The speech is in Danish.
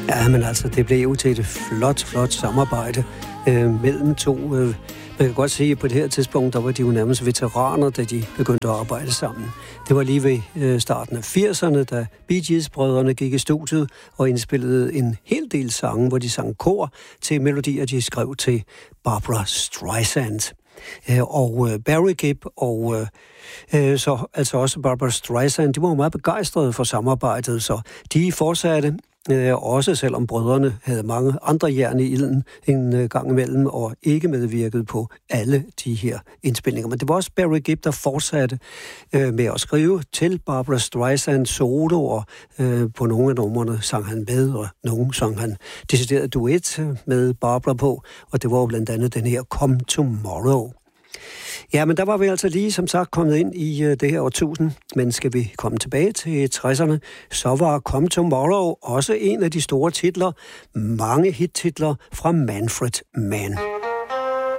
Ja, men altså, det blev jo til et flot samarbejde mellem to. Man kan godt sige, at på det her tidspunkt, der var de jo nærmest veteraner, da de begyndte at arbejde sammen. Det var lige ved starten af 80'erne, da Bee Gees-brødrene gik i studiet og indspillede en hel del sange, hvor de sang kor til melodier, de skrev til Barbra Streisand. Og Barry Gibb og så altså også Barbra Streisand, de var meget begejstrede for samarbejdet, så de fortsatte også selvom brødrene havde mange andre jern i ilden en gang imellem og ikke medvirkede på alle de her indspilninger. Men det var også Barry Gibb, der fortsatte med at skrive til Barbra Streisand soloer. På nogle af numrene sang han med, og nogle sang han decideret duet med Barbra på, og det var jo blandt andet den her Come Tomorrow. Ja, men der var vi altså lige som sagt kommet ind i det her årtusind, men skal vi komme tilbage til 60'erne, så var Come Tomorrow også en af de store titler, mange hittitler fra Manfred Mann.